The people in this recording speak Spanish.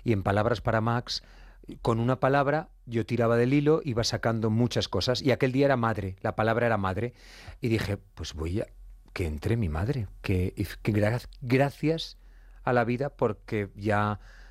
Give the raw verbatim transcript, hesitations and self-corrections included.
y en Palabras para Max, con una palabra yo tiraba del hilo, iba sacando muchas cosas, y aquel día era madre, la palabra era madre, y dije, pues voy a que entre mi madre, que, que gra- gracias a la vida porque ya